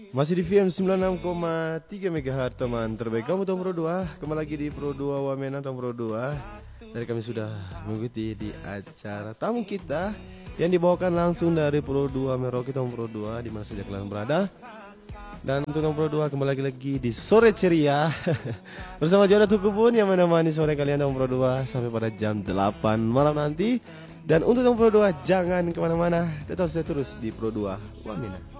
Masih di VM 96,3 MHz teman terbaik kamu Tom Pro 2. Kembali lagi di Pro 2 Wamena Tom Pro 2. Tadi kami sudah mengikuti di acara tamu kita yang dibawakan langsung dari Pro 2 Merauke Tom Pro 2 di mana saja kalian berada. Dan untuk Tom Pro 2 kembali lagi di sore ceria bersama Jodoh Tukubun yang menemani sore kalian Tom Pro 2 sampai pada jam 8 malam nanti. Dan untuk Tom Pro 2 jangan kemana-mana, tetap stay terus di Pro 2 Wamena.